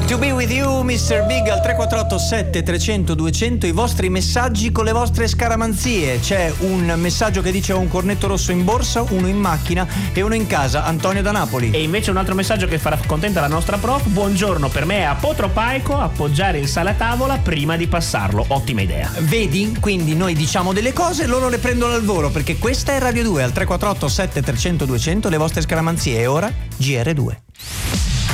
To be with you, Mr. Big, al 348 7300 200 i vostri messaggi con le vostre scaramanzie. C'è un messaggio che dice: ho un cornetto rosso in borsa, uno in macchina e uno in casa. Antonio da Napoli. E invece un altro messaggio che farà contenta la nostra prof: buongiorno, per me è apotropaico appoggiare il sale a tavola prima di passarlo. Ottima idea. Vedi? Quindi noi diciamo delle cose e loro le prendono al volo, perché questa è Radio 2 al 348 7300 200 le vostre scaramanzie. E ora GR2.